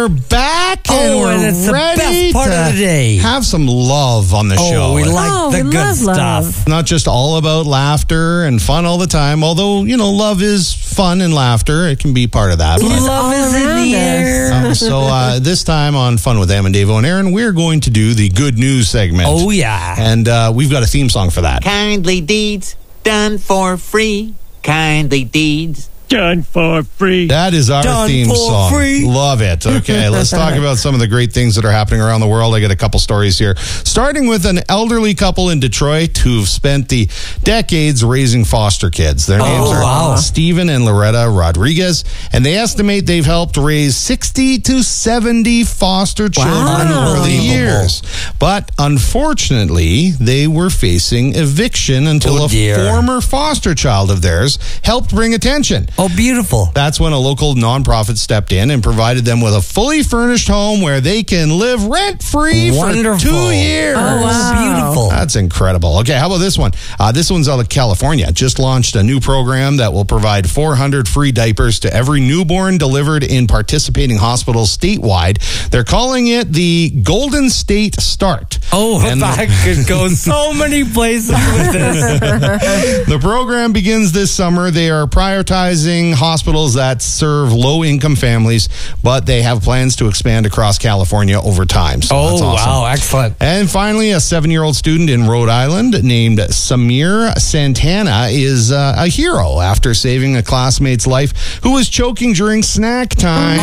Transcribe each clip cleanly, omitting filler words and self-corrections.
we're back and we're it's ready the best part of the day. have some love on the show. We like the good stuff. Love. Not just all about laughter and fun all the time, although, love is fun and laughter. It can be part of that. Love is in the air. So this time on Fun with Em and Davo and Aaron, we're going to do the good news segment. Oh, yeah. And we've got a theme song for that. Kindly deeds done for free. Kindly deeds done for free. That is our Done theme for song. free. Love it. Okay, let's talk about some of the great things that are happening around the world. I got a couple stories here. Starting with an elderly couple in Detroit who've spent the decades raising foster kids. Their names are Stephen and Loretta Rodriguez, and they estimate they've helped raise 60 to 70 foster children over the years. But unfortunately, they were facing eviction until a former foster child of theirs helped bring attention. Oh, beautiful. That's when a local nonprofit stepped in and provided them with a fully furnished home where they can live rent-free for 2 years. Oh, wow. Beautiful. That's incredible. Okay, how about this one? This one's out of California. Just launched a new program that will provide 400 free diapers to every newborn delivered in participating hospitals statewide. They're calling it the Golden State Start. Oh, that could go so many places with this. The program begins this summer. They are prioritizing hospitals that serve low-income families, but they have plans to expand across California over time. So that's awesome. Wow, excellent. And finally, a 7-year-old student in Rhode Island named Samir Santana is a hero after saving a classmate's life who was choking during snack time.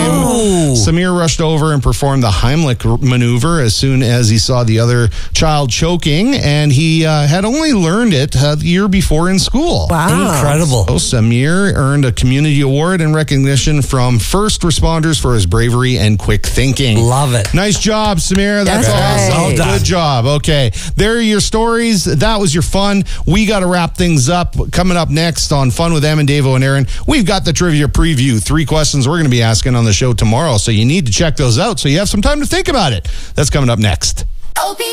Samir rushed over and performed the Heimlich maneuver as soon as he saw the other child choking, and he had only learned it the year before in school. Wow. Incredible. So Samir earned a community award and recognition from first responders for his bravery and quick thinking. Love it. Nice job, Samir. That's awesome. Well done. Good job. Okay. There are your stories. That was your fun. We got to wrap things up. Coming up next on Fun with Em and Davo and Aaron, we've got the trivia preview. 3 questions we're going to be asking on the show tomorrow, so you need to check those out so you have some time to think about it. That's coming up next.